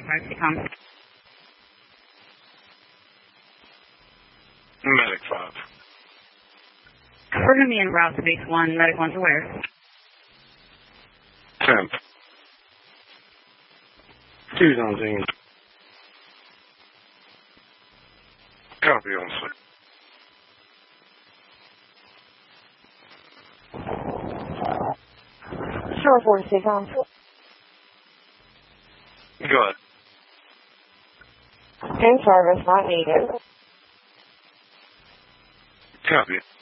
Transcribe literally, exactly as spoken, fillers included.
five, T-com. Medic five. We're going to be en route to base one. Medic one to where? Temp. Two's on scene. Copy on site. Sure, forty-six on. Go ahead. In service, not needed. Copy.